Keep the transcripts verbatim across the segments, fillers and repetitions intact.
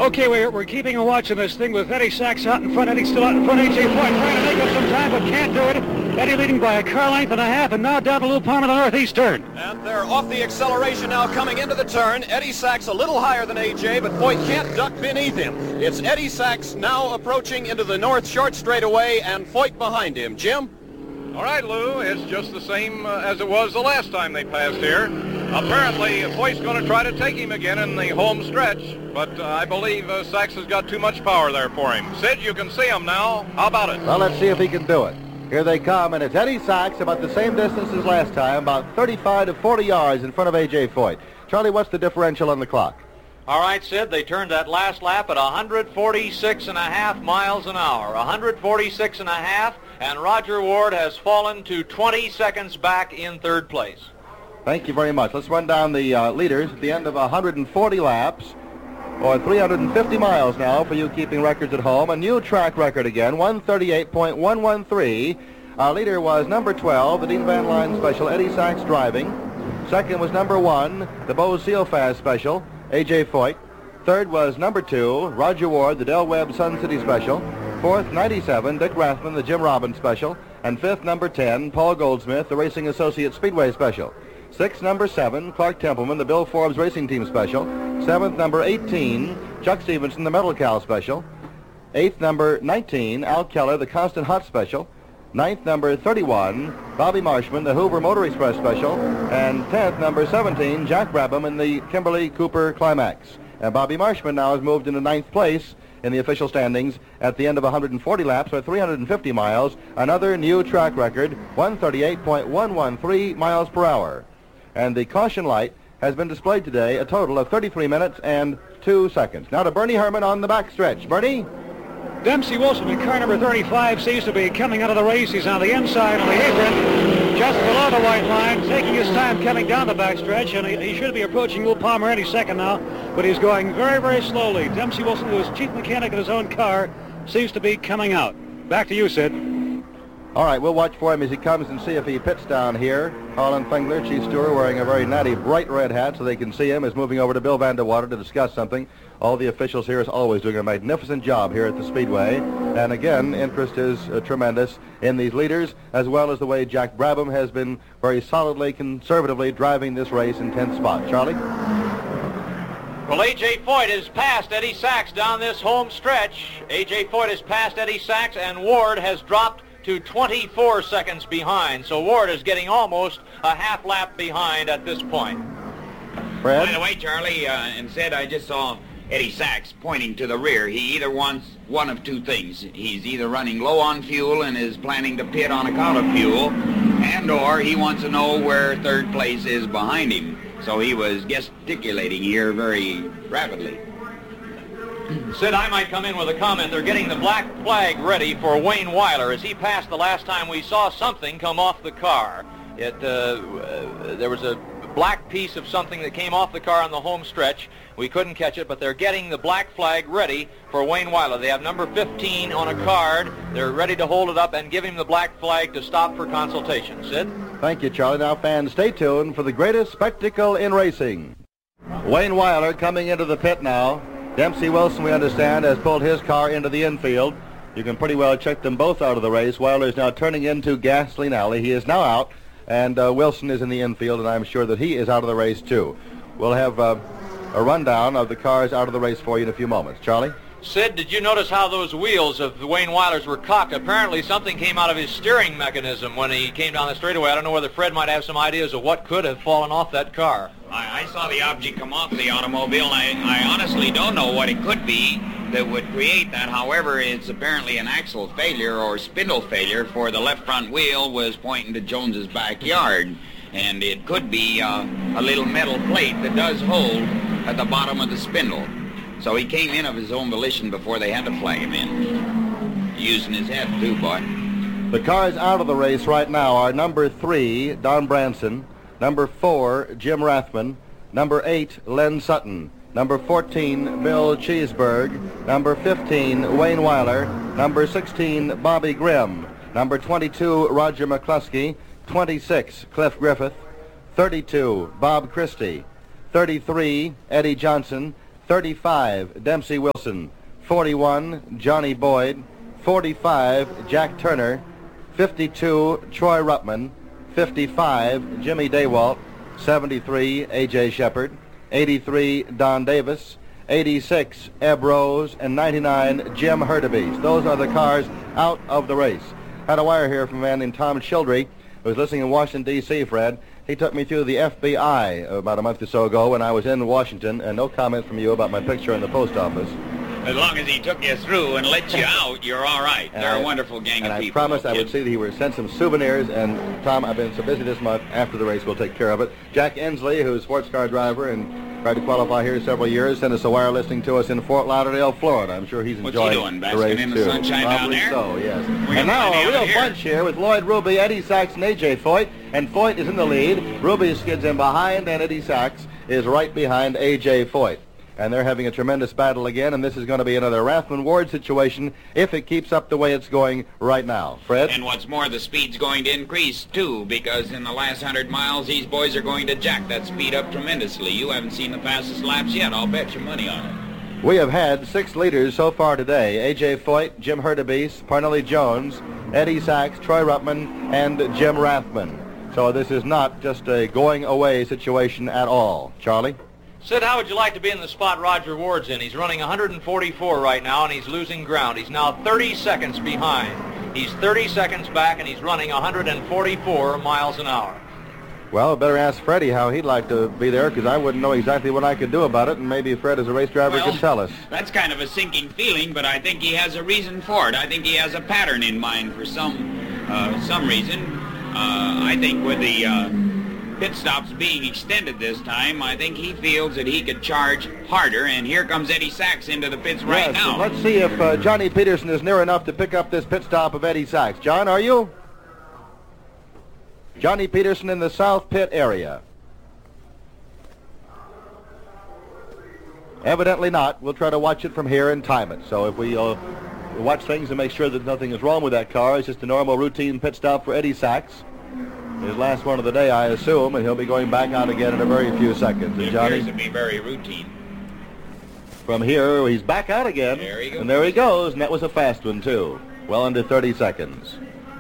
Okay, we're, we're keeping a watch on this thing with Eddie Sachs out in front. Eddie still out in front. A J Foyt trying to make up some time, but can't do it. Eddie leading by a car length and a half, and now down to Lou Palmer, the northeast turn. And they're off the acceleration now coming into the turn. Eddie Sachs a little higher than A J, but Foyt can't duck beneath him. It's Eddie Sachs now approaching into the north short straightaway, and Foyt behind him. Jim? All right, Lou, it's just the same uh, as it was the last time they passed here. Apparently, Foyt's going to try to take him again in the home stretch, but uh, I believe uh, Sachs has got too much power there for him. Sid, you can see him now. How about it? Well, let's see if he can do it. Here they come, and it's Eddie Sachs about the same distance as last time, about thirty-five to forty yards in front of A J Foyt. Charlie, what's the differential on the clock? All right, Sid, they turned that last lap at one forty-six and a half miles an hour. one forty-six and a half, and Roger Ward has fallen to twenty seconds back in third place. Thank you very much. Let's run down the uh, leaders at the end of one hundred forty laps, or three hundred fifty miles now for you keeping records at home. A new track record again, one thirty-eight point one one three. Our leader was number twelve, the Dean Van Lyon Special, Eddie Sachs driving. Second was number one, the Bo Sealfast Special, A J Foyt. Third was number two, Roger Ward, the Del Webb Sun City Special. Fourth, ninety-seven, Dick Rathman, the Jim Robbins Special. And fifth, number ten, Paul Goldsmith, the Racing Associate Speedway Special. Sixth, number seven, Clark Templeman, the Bill Forbes Racing Team Special. Seventh, number eighteen, Chuck Stevenson, the Metal Cow Special. Eighth, number nineteen, Al Keller, the Constant Hot Special. Ninth, number thirty-one, Bobby Marshman, the Hoover Motor Express Special. And tenth, number seventeen, Jack Brabham in the Kimberly Cooper Climax. And Bobby Marshman now has moved into ninth place in the official standings at the end of one hundred forty laps, or three hundred fifty miles. Another new track record, one thirty-eight point one one three miles per hour. And the caution light has been displayed today a total of thirty-three minutes and two seconds. Now to Bernie Herman on the backstretch. Bernie? Dempsey Wilson in car number thirty-five seems to be coming out of the race. He's on the inside on the apron, just below the white line, taking his time coming down the backstretch, and he, he should be approaching Lou Palmer any second now, but he's going very, very slowly. Dempsey Wilson, who is chief mechanic of his own car, seems to be coming out. Back to you, Sid. All right, we'll watch for him as he comes and see if he pits down here. Harlan Fengler, chief steward, wearing a very natty bright red hat so they can see him, is moving over to Bill Vanderwater to discuss something. All the officials here is always doing a magnificent job here at the Speedway. And again, interest is uh, tremendous in these leaders, as well as the way Jack Brabham has been very solidly, conservatively driving this race in tenth spot. Charlie? Well, A J Foyt has passed Eddie Sachs down this home stretch. A J Foyt has passed Eddie Sachs, and Ward has dropped to twenty-four seconds behind. So Ward is getting almost a half lap behind at this point. Fred? By the way, Charlie, uh, and said I just saw Eddie Sachs pointing to the rear. He either wants one of two things. He's either running low on fuel and is planning to pit on account of fuel, and or he wants to know where third place is behind him. So he was gesticulating here very rapidly. Sid, I might come in with a comment. They're getting the black flag ready for Wayne Weiler. As he passed the last time, we saw something come off the car. It, uh, uh, there was a black piece of something that came off the car on the home stretch. We couldn't catch it, but they're getting the black flag ready for Wayne Weiler. They have number fifteen on a card. They're ready to hold it up and give him the black flag to stop for consultation. Sid? Thank you, Charlie. Now, fans, stay tuned for the greatest spectacle in racing. Wayne Weiler coming into the pit now. Dempsey Wilson, we understand, has pulled his car into the infield. You can pretty well check them both out of the race. Weiler is now turning into Gasoline Alley. He is now out, and uh, Wilson is in the infield, and I'm sure that he is out of the race, too. We'll have uh, a rundown of the cars out of the race for you in a few moments. Charlie? Sid, did you notice how those wheels of Wayne Weiler's were cocked? Apparently something came out of his steering mechanism when he came down the straightaway. I don't know whether Fred might have some ideas of what could have fallen off that car. I, I saw the object come off the automobile, and I, I honestly don't know what it could be that would create that. However, it's apparently an axle failure or spindle failure, for the left front wheel was pointing to Jones's backyard. And it could be uh, a little metal plate that does hold at the bottom of the spindle. So he came in of his own volition before they had to flag him in. Using his head, too, boy. The cars out of the race right now are number three, Don Branson, number four, Jim Rathman, number eight, Len Sutton, number fourteen, Bill Cheeseburg, number fifteen, Wayne Weiler, number sixteen, Bobby Grimm, number twenty-two, Roger McCluskey, twenty-six, Cliff Griffith, thirty-two, Bob Christie, thirty-three, Eddie Johnson, thirty-five, Dempsey Wilson. forty-one, Johnny Boyd. forty-five, Jack Turner. fifty-two, Troy Ruttman. fifty-five, Jimmy Daywalt. seventy-three, A J Shepard. eighty-three, Don Davis. eighty-six, Eb Rose. And ninety-nine, Jim Hurtubise. Those are the cars out of the race. Had a wire here from a man named Tom Childry, who was listening in Washington, D C, Fred. He took me through the F B I about a month or so ago when I was in Washington, and no comment from you about my picture in the post office. As long as he took you through and let you out, you're all right. And They're I, a wonderful gang and of I people. promised no I would kidding. see that he would send some souvenirs, and Tom, I've been so busy this month. After the race, we'll take care of it. Jack Ensley, who's a sports car driver and tried to qualify here several years, sent us a wire listening to us in Fort Lauderdale, Florida. I'm sure he's What's enjoying he doing, the basking race in the too. sunshine down Probably there? so, yes. We And now can a find out real here. bunch here with Lloyd Ruby, Eddie Sachs, and A J Foyt. And Foyt is in the lead. Ruby skids in behind, and Eddie Sachs is right behind A J Foyt. And they're having a tremendous battle again, and this is going to be another Rathman-Ward situation if it keeps up the way it's going right now. Fred? And what's more, the speed's going to increase, too, because in the last hundred miles, these boys are going to jack that speed up tremendously. You haven't seen the fastest laps yet. I'll bet your money on it. We have had six leaders so far today. A J Foyt, Jim Hurtubise, Parnelli Jones, Eddie Sachs, Troy Ruttman, and Jim Rathman. So this is not just a going-away situation at all. Charlie? Sid, how would you like to be in the spot Roger Ward's in? He's running one forty-four right now, and he's losing ground. He's now thirty seconds behind. He's thirty seconds back, and he's running one forty-four miles an hour. Well, better ask Freddie how he'd like to be there, because I wouldn't know exactly what I could do about it, and maybe Fred, as a race driver, Well, could tell us. That's kind of a sinking feeling, but I think he has a reason for it. I think he has a pattern in mind for some uh, some reason. Uh, I think with the uh, pit stops being extended this time, I think he feels that he could charge harder, and here comes Eddie Sachs into the pits right Yes, now. and let's see if uh, Johnny Peterson is near enough to pick up this pit stop of Eddie Sachs. John, are you? Johnny Peterson in the south pit area. Evidently not. We'll try to watch it from here and time it. So if we uh, watch things and make sure that nothing is wrong with that car, it's just a normal routine pit stop for Eddie Sachs. His last one of the day, I assume, and he'll be going back out again in a very few seconds. It And Johnny, appears to be very routine. from here, he's back out again. There he goes. And there he goes, and that was a fast one, too. Well under thirty seconds.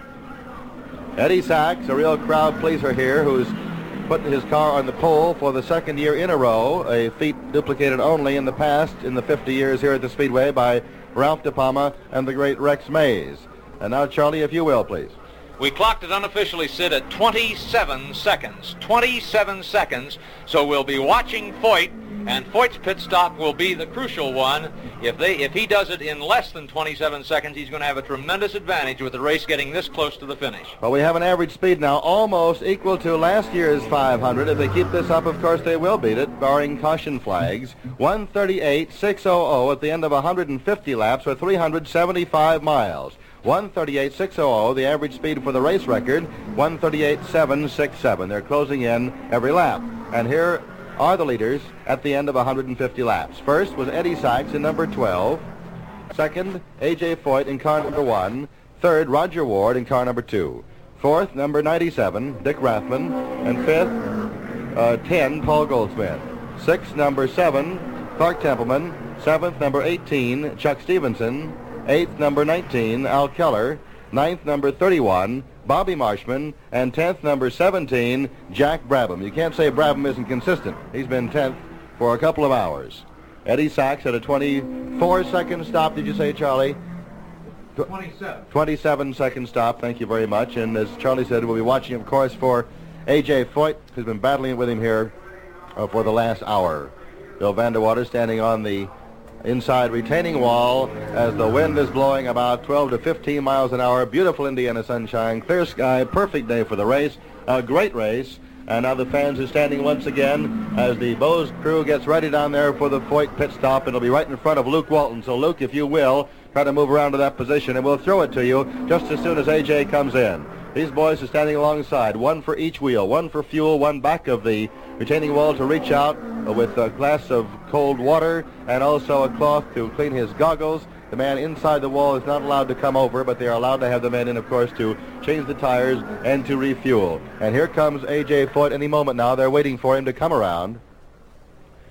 Eddie Sachs, a real crowd pleaser here, who's putting his car on the pole for the second year in a row, a feat duplicated only in the past, in the fifty years here at the Speedway, by Ralph De Palma and the great Rex Mays. And now, Charlie, if you will, please. We clocked it unofficially, Sid, at twenty-seven seconds. twenty-seven seconds. So we'll be watching Foyt, and Foyt's pit stop will be the crucial one. If they, if he does it in less than twenty-seven seconds, he's going to have a tremendous advantage with the race getting this close to the finish. Well, we have an average speed now almost equal to last year's five hundred. If they keep this up, of course, they will beat it, barring caution flags. one thirty-eight point six hundred at the end of one hundred fifty laps, or three hundred seventy-five miles. one thirty-eight point six hundred, the average speed for the race record, one thirty-eight point seven six seven. They're closing in every lap. And here are the leaders at the end of one hundred fifty laps. First was Eddie Sachs in number twelve. Second, A J Foyt in car number one. Third, Roger Ward in car number two. Fourth, number ninety-seven, Dick Rathman. And fifth, uh, ten, Paul Goldsmith. Sixth, number seven, Clark Templeman. Seventh, number eighteen, Chuck Stevenson. Eighth, number nineteen, Al Keller. Ninth, number thirty-one, Bobby Marshman. And tenth, number seventeen, Jack Brabham. You can't say Brabham isn't consistent. He's been tenth for a couple of hours. Eddie Sachs had a twenty-four second stop, did you say, Charlie? twenty-seven. twenty-seven second stop, thank you very much. And as Charlie said, we'll be watching, of course, for A J Foyt, who's been battling with him here uh, for the last hour. Bill Vanderwater standing on the inside retaining wall as the wind is blowing about twelve to fifteen miles an hour. Beautiful Indiana sunshine, clear sky, perfect day for the race, a great race. And now the fans are standing once again as the Bose crew gets ready down there for the Foyt pit stop. It'll be right in front of Luke Walton. So Luke, if you will, try to move around to that position, and we'll throw it to you just as soon as A J comes in. These boys are standing alongside, one for each wheel, one for fuel, one back of the retaining wall to reach out with a glass of cold water and also a cloth to clean his goggles. The man inside the wall is not allowed to come over, but they are allowed to have the men in, of course, to change the tires and to refuel. And here comes A J Foyt any moment now. They're waiting for him to come around.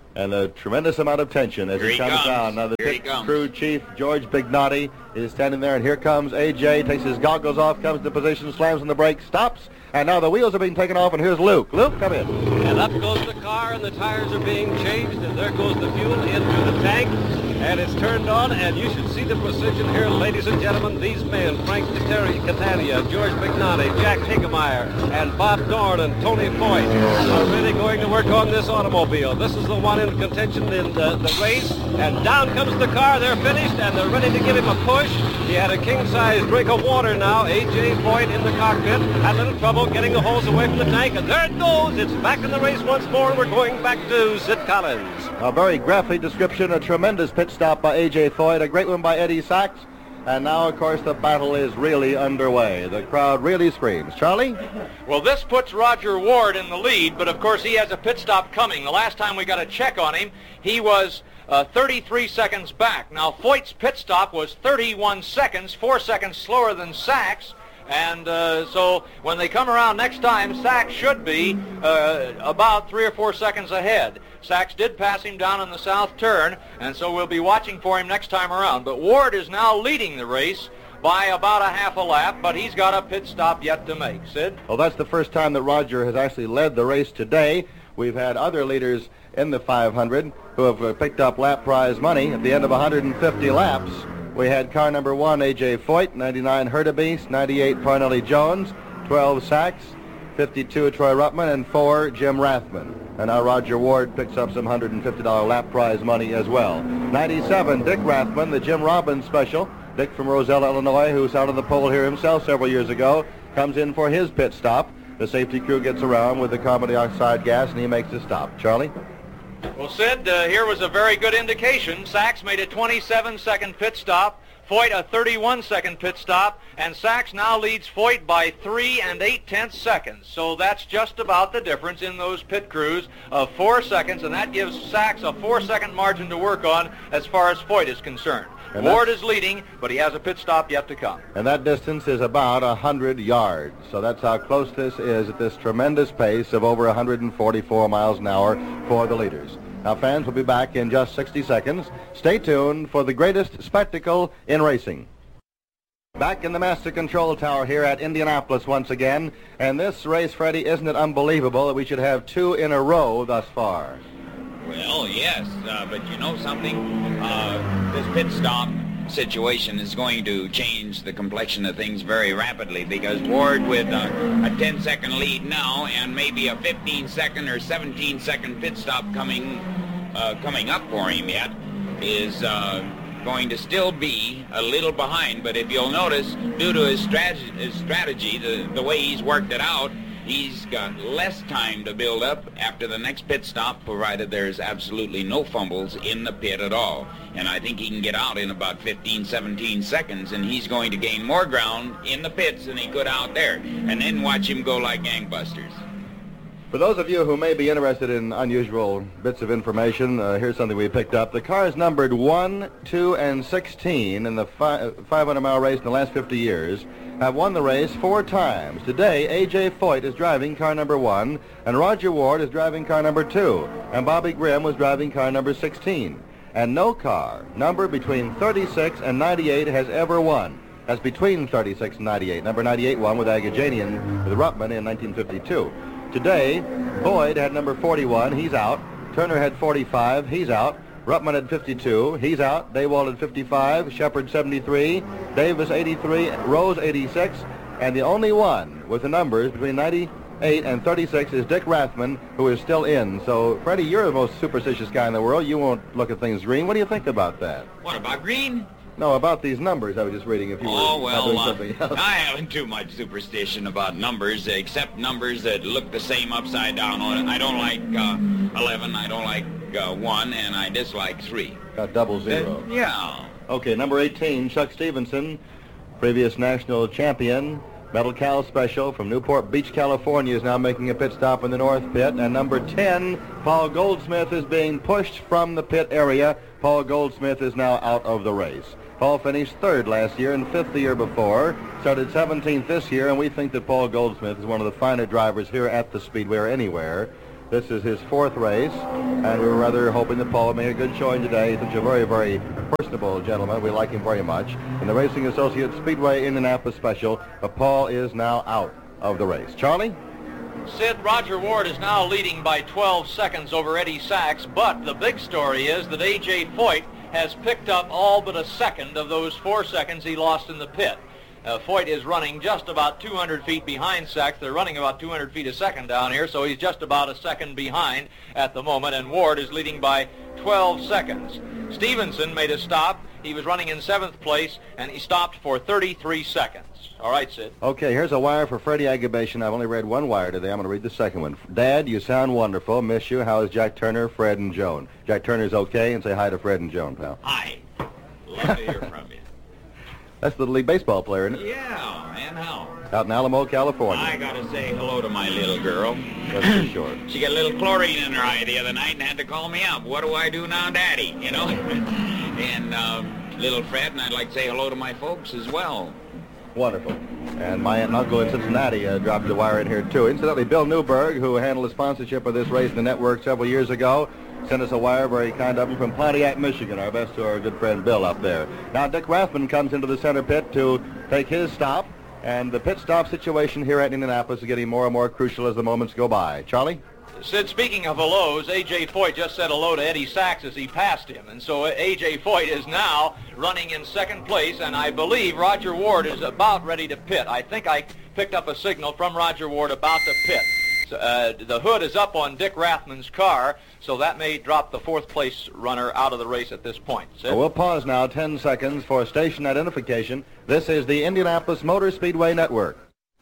And a tremendous amount of tension as Here he, he comes, comes. down. Now the Here he pit comes. crew chief, George Bignotti, is standing there, and here comes A J, takes his goggles off, comes to position, slams on the brakes, stops, and now the wheels are being taken off, and here's Luke. Luke, come in. And up goes the car, and the tires are being changed, and there goes the fuel into the tank, and it's turned on, and you should see the precision here, ladies and gentlemen. These men, Frank Terry Catania, George McNaughty, Jack Higemeyer, and Bob Dorn, and Tony Foyt are really going to work on this automobile. This is the one in contention in the, the race, and down comes the car. They're finished, and they're ready to give him a push. He had a king-size drink of water now. A J. Foyt in the cockpit had a little trouble getting the hose away from the tank, and there it goes. It's back in the race once more, and we're going back to Sid Collins. A very graphic description, a tremendous pit stop by A J. Foyt, a great one by Eddie Sachs, and now, of course, the battle is really underway. The crowd really screams. Charlie? Well, this puts Roger Ward in the lead, but of course he has a pit stop coming. The last time we got a check on him, he was uh, thirty-three seconds back. Now, Foyt's pit stop was thirty-one seconds, four seconds slower than Sachs. And uh, so when they come around next time, Sachs should be uh, about three or four seconds ahead. Sachs did pass him down in the south turn, and so we'll be watching for him next time around. But Ward is now leading the race by about a half a lap, but he's got a pit stop yet to make. Sid? Well, that's the first time that Roger has actually led the race today. We've had other leaders in the five hundred who have uh, picked up lap prize money at the end of one hundred fifty laps. We had car number one, A J. Foyt, ninety-nine Herdebeest, ninety-eight Parnelli Jones, twelve Sachs, fifty-two Troy Ruttman, and four Jim Rathman. And now Roger Ward picks up some one hundred fifty dollars lap prize money as well. ninety-seven, Dick Rathman, the Jim Robbins special. Dick from Roselle, Illinois, who's out on the pole here himself several years ago, comes in for his pit stop. The safety crew gets around with the carbon dioxide gas, and he makes a stop. Charlie? Well, Sid, uh, here was a very good indication. Sachs made a twenty-seven second pit stop, Foyt a thirty-one second pit stop, and Sachs now leads Foyt by three and eight tenths seconds. So that's just about the difference in those pit crews of four seconds, and that gives Sachs a four second margin to work on as far as Foyt is concerned. And Ward is leading, but he has a pit stop yet to come. And that distance is about one hundred yards. So that's how close this is at this tremendous pace of over one hundred forty-four miles an hour for the leaders. Now, fans, will be back in just sixty seconds. Stay tuned for the greatest spectacle in racing. Back in the Master Control Tower here at Indianapolis once again. And this race, Freddie, isn't it unbelievable that we should have two in a row thus far? Well, yes, uh, but you know something? Uh, this pit stop situation is going to change the complexion of things very rapidly, because Ward with uh, a ten second lead now and maybe a fifteen second or seventeen second pit stop coming uh, coming up for him yet is uh, going to still be a little behind. But if you'll notice, due to his strategy, his strategy the, the way he's worked it out, he's got less time to build up after the next pit stop, provided there's absolutely no fumbles in the pit at all. And I think he can get out in about fifteen, seventeen seconds, and he's going to gain more ground in the pits than he could out there. And then watch him go like gangbusters. For those of you who may be interested in unusual bits of information, uh, here's something we picked up. The cars numbered one, two, and sixteen in the fi- five hundred mile race in the last fifty years have won the race four times. Today, A J. Foyt is driving car number one, and Roger Ward is driving car number two, and Bobby Grimm was driving car number sixteen. And no car numbered between thirty-six and ninety-eight has ever won. That's between thirty-six and ninety-eight. Number ninety-eight won with Agajanian with Ruttman in nineteen fifty-two. Today, Boyd had number forty-one, he's out. Turner had forty-five, he's out. Ruttman had fifty-two, he's out. Daywalt had fifty-five, Shepard seventy-three, Davis eighty-three, Rose eighty-six, and the only one with the numbers between ninety-eight and thirty-six is Dick Rathman, who is still in. So, Freddie, you're the most superstitious guy in the world. You won't look at things green. What do you think about that? What about green? No, about these numbers I was just reading if you Oh, were well, doing uh, something else. I haven't too much superstition about numbers, except numbers that look the same upside down on it. I don't like uh, eleven, I don't like uh, one, and I dislike three. Got double zero. Uh, yeah. Okay, number eighteen, Chuck Stevenson, previous national champion, Metal Cal Special from Newport Beach, California, is now making a pit stop in the north pit. And number ten, Paul Goldsmith, is being pushed from the pit area. Paul Goldsmith is now out of the race. Paul finished third last year and fifth the year before, started seventeenth this year, and we think that Paul Goldsmith is one of the finer drivers here at the Speedway or anywhere. This is his fourth race, and we were rather hoping that Paul would make a good showing today. He's such a very, very personable gentleman. We like him very much. In the Racing Associates Speedway Indianapolis Special, but Paul is now out of the race. Charlie? Sid, Roger Ward is now leading by twelve seconds over Eddie Sachs, but the big story is that A J Foyt has picked up all but a second of those four seconds he lost in the pit. Uh, Foyt is running just about two hundred feet behind Sachs. They're running about two hundred feet a second down here, so he's just about a second behind at the moment, and Ward is leading by twelve seconds. Stevenson made a stop. He was running in seventh place, and he stopped for thirty-three seconds. All right, Sid. Okay, here's a wire for Freddie Agabation. I've only read one wire today. I'm going to read the second one. Dad, you sound wonderful. Miss you. How is Jack Turner, Fred, and Joan? Jack Turner's okay, and say hi to Fred and Joan, pal. Hi. Love to hear from you. That's the Little League baseball player, isn't it? Yeah, and how? Out in Alamo, California. I got to say hello to my little girl. That's for sure. She got a little chlorine in her eye the other night and had to call me up. What do I do now, Daddy? You know? and um, little Fred, and I'd like to say hello to my folks as well. Wonderful. And my aunt and uncle in Cincinnati uh, dropped the wire in here, too. Incidentally, Bill Newberg, who handled the sponsorship of this race in the network several years ago, sent us a wire, very kind of him, from Pontiac, Michigan. Our best to our good friend Bill up there. Now, Dick Rathman comes into the center pit to take his stop, and the pit stop situation here at Indianapolis is getting more and more crucial as the moments go by. Charlie? Sid, speaking of hellos, A J Foyt just said hello to Eddie Sachs as he passed him, and so A J Foyt is now running in second place, and I believe Roger Ward is about ready to pit. I think I picked up a signal from Roger Ward about to pit. So, uh, the hood is up on Dick Rathman's car, so that may drop the fourth place runner out of the race at this point. Sid? Well, we'll pause now ten seconds for station identification. This is the Indianapolis Motor Speedway Network.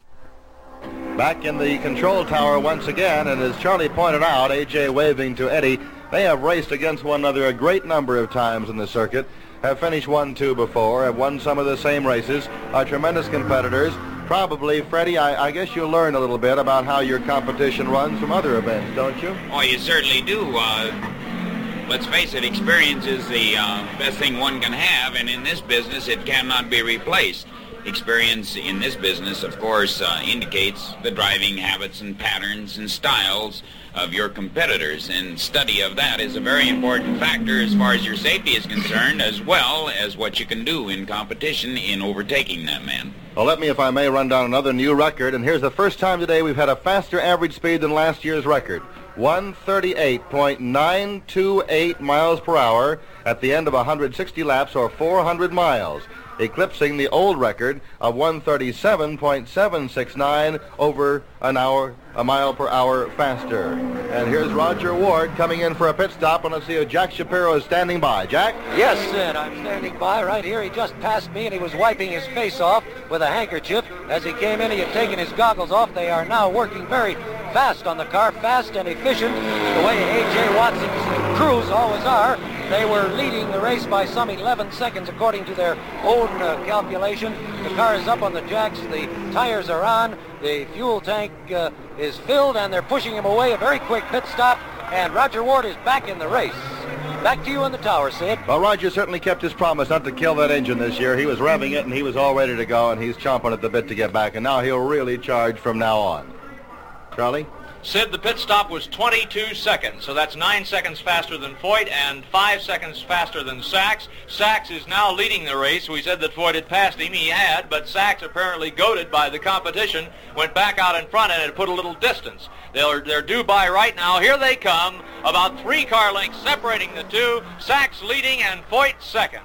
Back in the control tower once again, and as Charlie pointed out, A J waving to Eddie, they have raced against one another a great number of times in the circuit, have finished one two before, have won some of the same races, are tremendous competitors. Probably, Freddie, I, I guess you learn a little bit about how your competition runs from other events, don't you? Oh, you certainly do. Uh, let's face it, experience is the uh, best thing one can have, and in this business it cannot be replaced. Experience in this business, of course, uh, indicates the driving habits and patterns and styles of your competitors, and study of that is a very important factor as far as your safety is concerned, as well as what you can do in competition in overtaking that man. Well, let me, if I may, run down another new record, and here's the first time today we've had a faster average speed than last year's record. one thirty-eight point nine two eight miles per hour at the end of one hundred sixty laps, or four hundred miles, eclipsing the old record of one thirty-seven point seven six nine over an hour, a mile per hour faster. And here's Roger Ward coming in for a pit stop, and let's see if Jack Shapiro is standing by. Jack? Yes, Sid, I'm standing by right here. He just passed me, and he was wiping his face off with a handkerchief. As he came in, he had taken his goggles off. They are now working very fast on the car, fast and efficient, the way A J Watson's crews always are. They were leading the race by some eleven seconds according to their own uh, calculation. The car is up on the jacks, the tires are on, the fuel tank uh, is filled, and they're pushing him away. A very quick pit stop, and Roger Ward is back in the race. Back to you in the tower, Sid. Well, Roger certainly kept his promise not to kill that engine this year. He was revving it, and he was all ready to go, and he's chomping at the bit to get back, and now he'll really charge from now on. Charlie? Sid, the pit stop was twenty-two seconds, so that's nine seconds faster than Foyt and five seconds faster than Sachs. Sachs is now leading the race. We said that Foyt had passed him. He had, but Sachs, apparently goaded by the competition, went back out in front and had put a little distance. They're, they're due by right now. Here they come, about three car lengths separating the two. Sachs leading and Foyt second.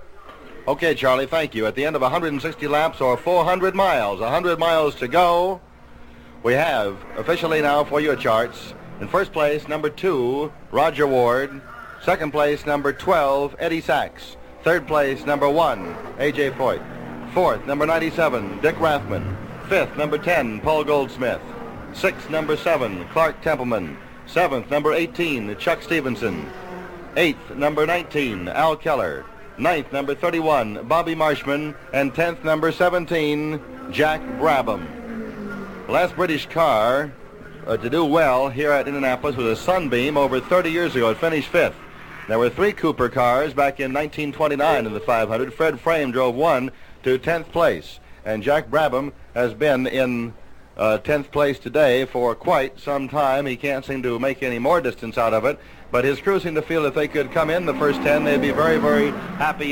Okay, Charlie, thank you. At the end of one hundred sixty laps, or four hundred miles, one hundred miles to go, we have officially now for your charts, in first place, number two, Roger Ward. Second place, number twelve, Eddie Sachs. Third place, number one, A J Foyt. Fourth, number ninety-seven, Dick Rathman. Fifth, number ten, Paul Goldsmith. Sixth, number seven, Clark Templeman. Seventh, number eighteen, Chuck Stevenson. Eighth, number nineteen, Al Keller. Ninth, number thirty-one, Bobby Marshman. And tenth, number seventeen, Jack Brabham. The last British car uh, to do well here at Indianapolis was a Sunbeam over thirty years ago. It finished fifth. There were three Cooper cars back in nineteen twenty-nine in the five hundred. Fred Frame drove one to tenth place. And Jack Brabham has been in uh, tenth place today for quite some time. He can't seem to make any more distance out of it, but his cruising the field, if they could come in the first ten, they'd be very, very happy.